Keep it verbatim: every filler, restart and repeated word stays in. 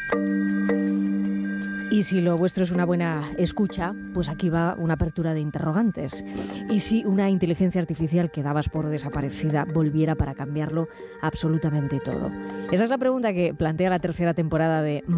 Y si lo vuestro es una buena escucha, pues aquí va una apertura de interrogantes. ¿Y si una inteligencia artificial que dabas por desaparecida volviera para cambiarlo absolutamente todo? Esa es la pregunta que plantea la tercera temporada de